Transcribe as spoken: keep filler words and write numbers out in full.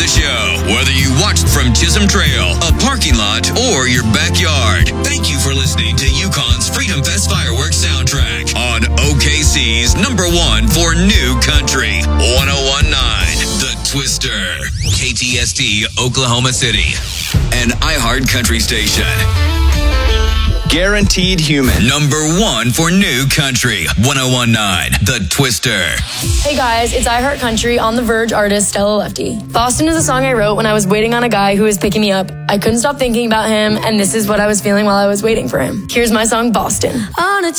show, whether you watched from Chisholm Trail, a parking lot, or your backyard. Thank you for listening to Yukon's Freedom Fest Fireworks soundtrack on O K C's number one for new country, one oh one point nine The Twister, K T S T, Oklahoma City, an iHeart country station. Guaranteed Human. Number one for new country, one oh one point nine The Twister. Hey guys, it's iHeart Country on The Verge artist Stella Lefty. Boston is a song I wrote when I was waiting on a guy who was picking me up. I couldn't stop thinking about him, and this is what I was feeling while I was waiting for him. Here's my song, Boston. On a